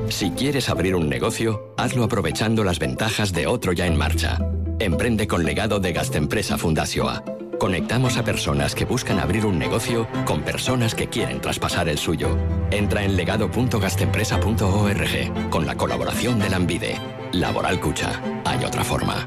Si quieres abrir un negocio, hazlo aprovechando las ventajas de otro ya en marcha. Emprende con legado de Gastempresa Fundazioa. Conectamos a personas que buscan abrir un negocio con personas que quieren traspasar el suyo. Entra en legado.gastempresa.org con la colaboración de Lanbide. Laboral Cucha. Hay otra forma.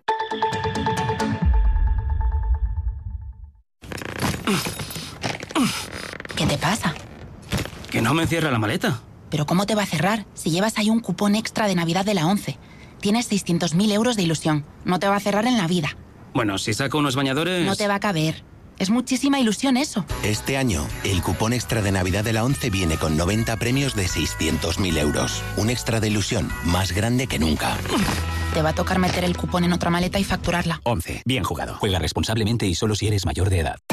¿Qué te pasa? Que no me cierra la maleta. ¿Pero cómo te va a cerrar? Si llevas ahí un cupón extra de Navidad de la ONCE. Tienes 600.000 euros de ilusión. No te va a cerrar en la vida. Bueno, si saco unos bañadores... No te va a caber. Es muchísima ilusión eso. Este año, el cupón extra de Navidad de la ONCE viene con 90 premios de 600.000 euros. Un extra de ilusión más grande que nunca. Te va a tocar meter el cupón en otra maleta y facturarla. ONCE. Bien jugado. Juega responsablemente y solo si eres mayor de edad.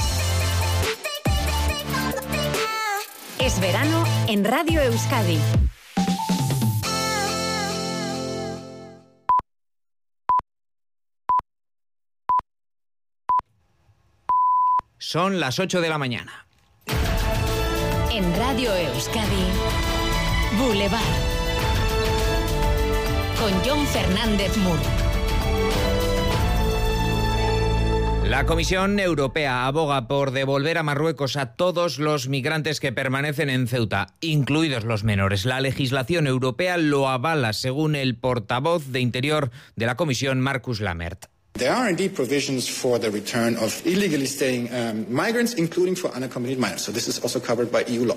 Es verano en Radio Euskadi. Son las 8 de la mañana. En Radio Euskadi, Boulevard. Con Jon Fernández Muro. La Comisión Europea aboga por devolver a Marruecos a todos los migrantes que permanecen en Ceuta, incluidos los menores. La legislación europea lo avala, según el portavoz de Interior de la Comisión, Markus Lammert. There are indeed provisions for the return of illegally staying migrants, including for unaccompanied minors. So this is also covered by EU law.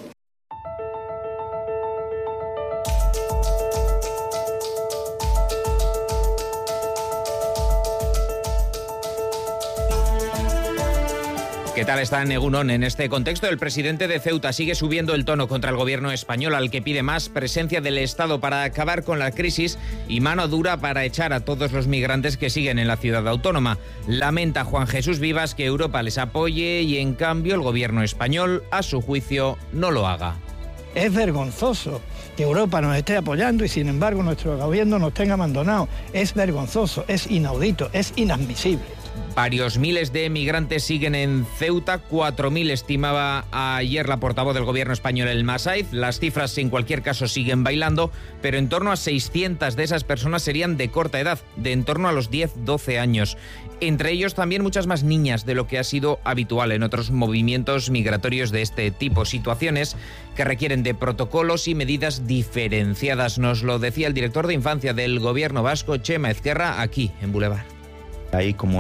¿Qué tal está Egunon? En este contexto, el presidente de Ceuta sigue subiendo el tono contra el gobierno español, al que pide más presencia del Estado para acabar con la crisis y mano dura para echar a todos los migrantes que siguen en la ciudad autónoma. Lamenta Juan Jesús Vivas que Europa les apoye y, en cambio, el gobierno español, a su juicio, no lo haga. Es vergonzoso que Europa nos esté apoyando y, sin embargo, nuestro gobierno nos tenga abandonado. Es vergonzoso, es inaudito, es inadmisible. Varios miles de migrantes siguen en Ceuta, 4.000 estimaba ayer la portavoz del gobierno español, El Masaiz. Las cifras en cualquier caso siguen bailando, pero en torno a 600 de esas personas serían de corta edad, de en torno a los 10-12 años. Entre ellos también muchas más niñas de lo que ha sido habitual en otros movimientos migratorios de este tipo. Situaciones que requieren de protocolos y medidas diferenciadas. Nos lo decía el director de Infancia del gobierno vasco, Txema Ezquerra, aquí en Boulevard. Hay como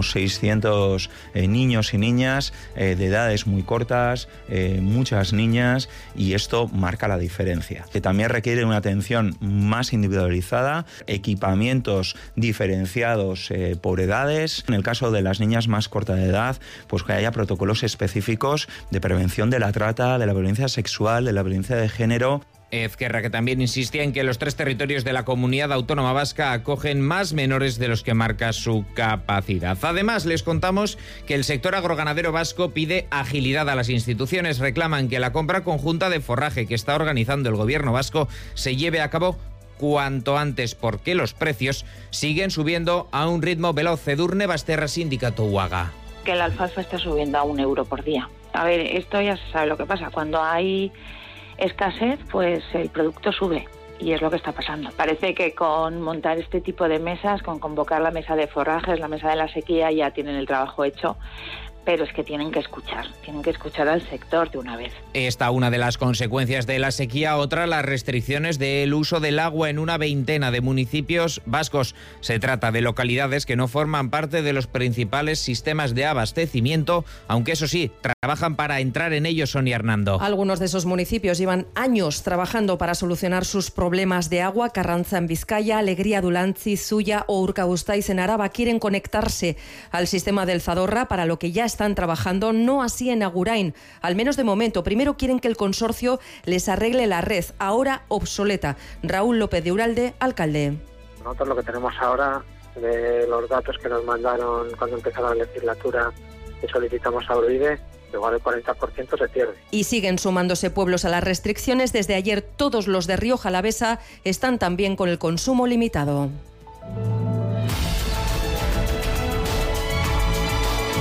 600 niños y niñas de edades muy cortas, muchas niñas, y esto marca la diferencia. Que también requiere una atención más individualizada, equipamientos diferenciados por edades. En el caso de las niñas más corta de edad, pues que haya protocolos específicos de prevención de la trata, de la violencia sexual, de la violencia de género. Ezquerra, que también insistía en que los 3 territorios de la comunidad autónoma vasca acogen más menores de los que marca su capacidad. Además, les contamos que el sector agroganadero vasco pide agilidad a las instituciones. Reclaman que la compra conjunta de forraje que está organizando el gobierno vasco se lleve a cabo cuanto antes, porque los precios siguen subiendo a un ritmo veloz. Edurne Basterra, Sindicato UAGA. Que la alfalfa está subiendo a €1 por día. A ver, esto ya se sabe lo que pasa. Cuando hay escasez, pues el producto sube, y es lo que está pasando. Parece que con montar este tipo de mesas, con convocar la mesa de forrajes, la mesa de la sequía, ya tienen el trabajo hecho, pero es que tienen que escuchar al sector de una vez. Esta una de las consecuencias de la sequía, otra las restricciones del uso del agua en una veintena de municipios vascos. Se trata de localidades que no forman parte de los principales sistemas de abastecimiento, aunque eso sí, trabajan para entrar en ellos. Sonia Hernando. Algunos de esos municipios llevan años trabajando para solucionar sus problemas de agua. Carranza en Vizcaya, Alegría Dulantzi, Zuia o Urkabustaiz en Araba quieren conectarse al sistema del Zadorra, para lo que ya están trabajando, no así en Agurain, al menos de momento. Primero quieren que el consorcio les arregle la red, ahora obsoleta. Raúl López de Uralde, alcalde. Nosotros lo que tenemos ahora, de los datos que nos mandaron cuando empezó la legislatura que solicitamos a Uribe, igual el 40% se pierde. Y siguen sumándose pueblos a las restricciones. Desde ayer todos los de Rioja Alavesa están también con el consumo limitado.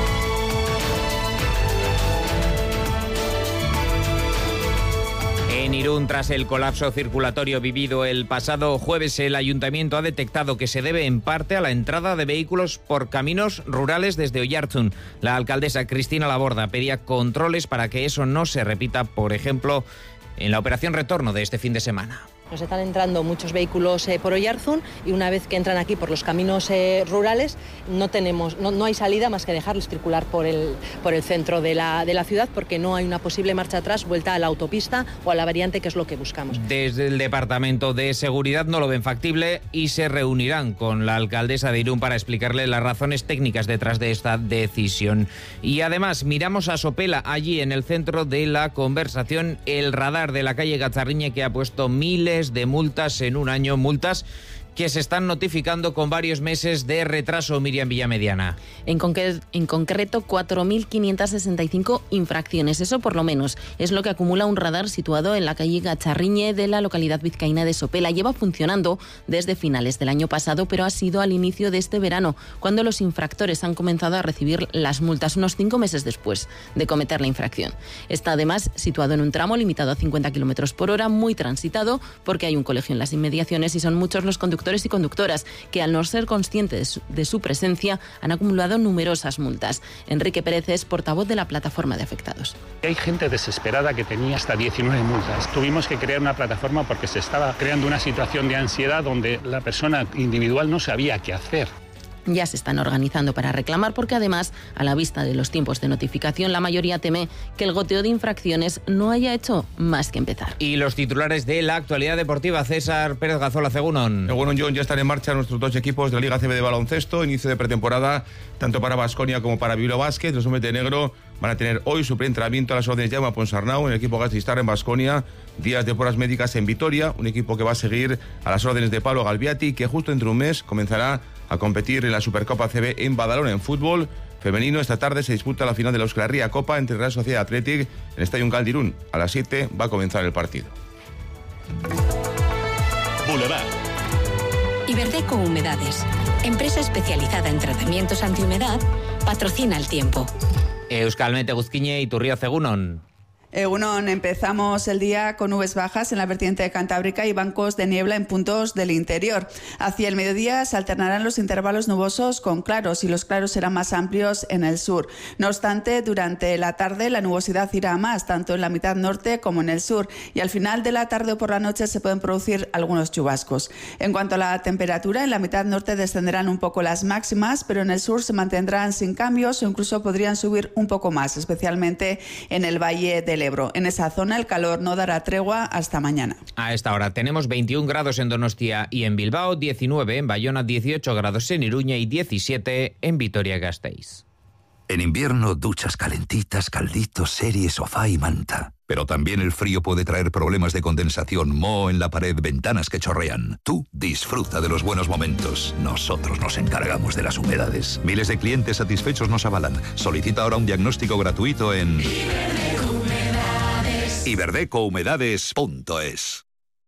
En En Irún, tras el colapso circulatorio vivido el pasado jueves, el ayuntamiento ha detectado que se debe en parte a la entrada de vehículos por caminos rurales desde Oiartzun. La alcaldesa Cristina Laborda pedía controles para que eso no se repita, por ejemplo, en la operación retorno de este fin de semana. Nos están entrando muchos vehículos por Oiartzun y una vez que entran aquí por los caminos rurales no hay salida más que dejarles circular por el centro de la ciudad, porque no hay una posible marcha atrás, vuelta a la autopista o a la variante, que es lo que buscamos. Desde el Departamento de Seguridad no lo ven factible y se reunirán con la alcaldesa de Irún para explicarle las razones técnicas detrás de esta decisión. Y además miramos a Sopela, allí en el centro de la conversación, el radar de la calle Gatzarriñe, que ha puesto miles de multas en un año, multas que se están notificando con varios meses de retraso, Miriam Villamediana. En concreto, 4.565 infracciones. Eso por lo menos es lo que acumula un radar situado en la calle Gacharriñe de la localidad vizcaína de Sopela. Lleva funcionando desde finales del año pasado, pero ha sido al inicio de este verano cuando los infractores han comenzado a recibir las multas, unos 5 meses después de cometer la infracción. Está además situado en un tramo limitado a 50 km por hora, muy transitado porque hay un colegio en las inmediaciones y son muchos los conductores y conductoras que, al no ser conscientes de su presencia, han acumulado numerosas multas. Enrique Pérez es portavoz de la plataforma de afectados. Hay gente desesperada que tenía hasta 19 multas. Tuvimos que crear una plataforma porque se estaba creando una situación de ansiedad donde la persona individual no sabía qué hacer. Ya se están organizando para reclamar porque, además, a la vista de los tiempos de notificación, la mayoría teme que el goteo de infracciones no haya hecho más que empezar. Y los titulares de la actualidad deportiva, César Pérez Gazola, Cegunon. Bueno, John, ya están en marcha nuestros 2 equipos de la Liga CB de baloncesto, inicio de pretemporada tanto para Baskonia como para Bilbao Basket. Los hombres de negro van a tener hoy su preentrenamiento a las órdenes de Jaume Ponsarnau en el equipo Gasteiztar en Baskonia, días de pruebas médicas en Vitoria, un equipo que va a seguir a las órdenes de Pablo Galbiati, que justo entre un mes comenzará a competir en la Supercopa CB en Badalona. En fútbol femenino, esta tarde se disputa la final de la Euskal Herria Copa entre Real Sociedad Athletic en el Estadio Galdirún. A las 7 va a comenzar el partido. Boulevard. Iberdeco Humedades, empresa especializada en tratamientos antihumedad, patrocina el tiempo. Euskalmete Guzquiñe y Turrío Cegunon. Egunon, empezamos el día con nubes bajas en la vertiente cantábrica y bancos de niebla en puntos del interior. Hacia el mediodía se alternarán los intervalos nubosos con claros y los claros serán más amplios en el sur. No obstante, durante la tarde la nubosidad irá a más, tanto en la mitad norte como en el sur, y al final de la tarde o por la noche se pueden producir algunos chubascos. En cuanto a la temperatura, en la mitad norte descenderán un poco las máximas, pero en el sur se mantendrán sin cambios o incluso podrían subir un poco más, especialmente en el valle del Ebro. En esa zona el calor no dará tregua hasta mañana. A esta hora tenemos 21 grados en Donostia y en Bilbao, 19 en Bayona, 18 grados en Iruña y 17 en Vitoria-Gasteiz. En invierno, duchas calentitas, calditos, serie, sofá y manta. Pero también el frío puede traer problemas de condensación, moho en la pared, ventanas que chorrean. Tú disfruta de los buenos momentos. Nosotros nos encargamos de las humedades. Miles de clientes satisfechos nos avalan. Solicita ahora un diagnóstico gratuito en iberdecouhumedades.es.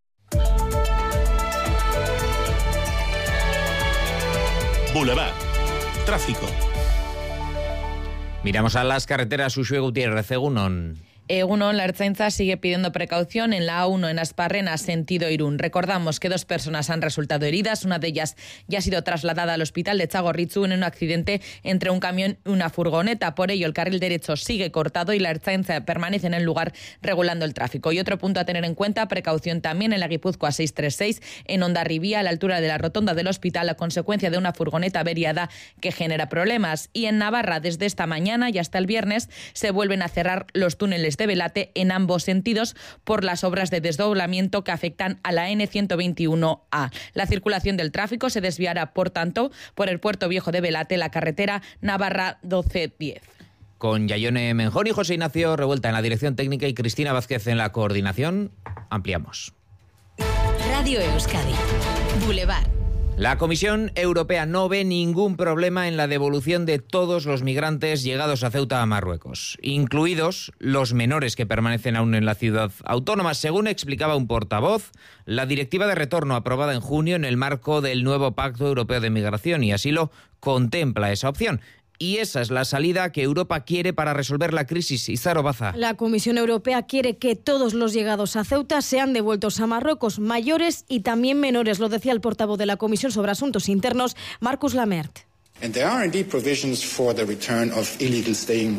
Boulevard. Tráfico. Miramos a las carreteras. Uxue Gutiérrez, Egunon. Egunon, la Ertzaintza sigue pidiendo precaución en la A1 en Asparrena, sentido Irún. Recordamos que 2 personas han resultado heridas, una de ellas ya ha sido trasladada al hospital de Txagorritxu en un accidente entre un camión y una furgoneta. Por ello, el carril derecho sigue cortado y la Ertzaintza permanece en el lugar regulando el tráfico. Y otro punto a tener en cuenta, precaución también en la Guipúzcoa 636, en Hondarribía, a la altura de la rotonda del hospital, a consecuencia de una furgoneta averiada que genera problemas. Y en Navarra, desde esta mañana y hasta el viernes, se vuelven a cerrar los túneles de Belate en ambos sentidos por las obras de desdoblamiento que afectan a la N121A. La circulación del tráfico se desviará, por tanto, por el Puerto Viejo de Belate, la carretera Navarra 1210. Con Yayone Menjón y José Ignacio Revuelta en la dirección técnica y Cristina Vázquez en la coordinación, ampliamos. Radio Euskadi. Boulevard. La Comisión Europea no ve ningún problema en la devolución de todos los migrantes llegados a Ceuta a Marruecos, incluidos los menores que permanecen aún en la ciudad autónoma. Según explicaba un portavoz, la directiva de retorno aprobada en junio en el marco del nuevo Pacto Europeo de Migración y Asilo contempla esa opción. Y esa es la salida que Europa quiere para resolver la crisis. Izaro Baza. La Comisión Europea quiere que todos los llegados a Ceuta sean devueltos a Marruecos, mayores y también menores, lo decía el portavoz de la Comisión sobre Asuntos Internos, Marcus Lamert. And there are indeed provisions for the return of illegally staying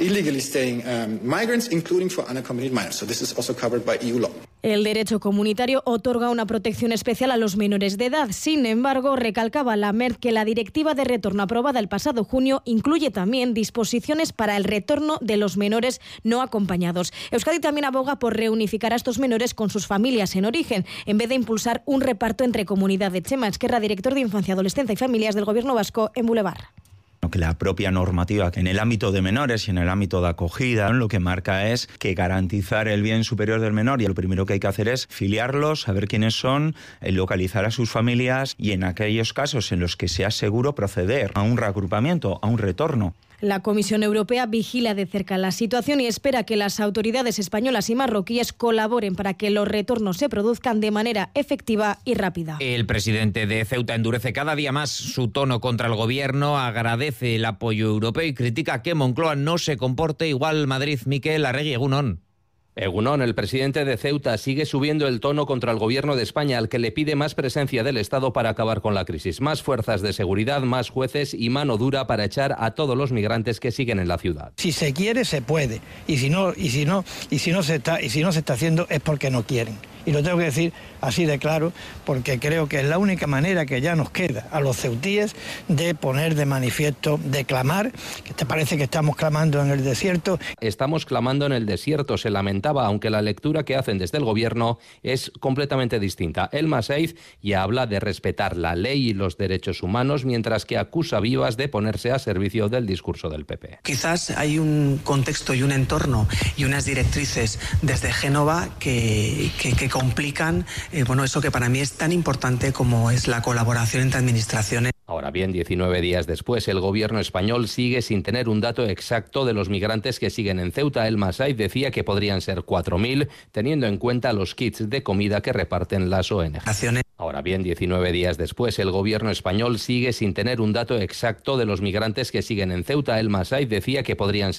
migrants, including for unaccompanied minors. So this is also covered by EU law. El derecho comunitario otorga una protección especial a los menores de edad. Sin embargo, recalcaba Lamert que la directiva de retorno aprobada el pasado junio incluye también disposiciones para el retorno de los menores no acompañados. Euskadi también aboga por reunificar a estos menores con sus familias en origen, en vez de impulsar un reparto entre comunidades. Chema Esquerra, director de Infancia, Adolescencia y Familias del Gobierno Vasco en Boulevard. Que la propia normativa, que en el ámbito de menores y en el ámbito de acogida, lo que marca es que garantizar el bien superior del menor, y lo primero que hay que hacer es filiarlos, saber quiénes son, localizar a sus familias y en aquellos casos en los que sea seguro proceder a un reagrupamiento, a un retorno. La Comisión Europea vigila de cerca la situación y espera que las autoridades españolas y marroquíes colaboren para que los retornos se produzcan de manera efectiva y rápida. El presidente de Ceuta endurece cada día más su tono contra el gobierno, agradece el apoyo europeo y critica que Moncloa no se comporte igual. Madrid, Miquel Arregui, Egunon. Egunon, el presidente de Ceuta sigue subiendo el tono contra el gobierno de España, al que le pide más presencia del Estado para acabar con la crisis, más fuerzas de seguridad, más jueces y mano dura para echar a todos los migrantes que siguen en la ciudad. Si se quiere, se puede, y si no se está haciendo es porque no quieren. Y lo tengo que decir así de claro, porque creo que es la única manera que ya nos queda a los ceutíes de poner de manifiesto, de clamar, que te parece que estamos clamando en el desierto. Estamos clamando en el desierto, se lamentaba, aunque la lectura que hacen desde el gobierno es completamente distinta. El Masaid ya habla de respetar la ley y los derechos humanos, mientras que acusa a Vivas de ponerse a servicio del discurso del PP. Quizás hay un contexto y un entorno y unas directrices desde Génova que complican eso que para mí es tan importante como es la colaboración entre administraciones. Ahora bien, 19 días después, el gobierno español sigue sin tener un dato exacto de los migrantes que siguen en Ceuta. El Masaid decía que podrían ser 4.000, teniendo en cuenta los kits de comida que reparten las ONG. Ahora bien, 19 días después, el gobierno español sigue sin tener un dato exacto de los migrantes que siguen en Ceuta. El Masaid decía que podrían ser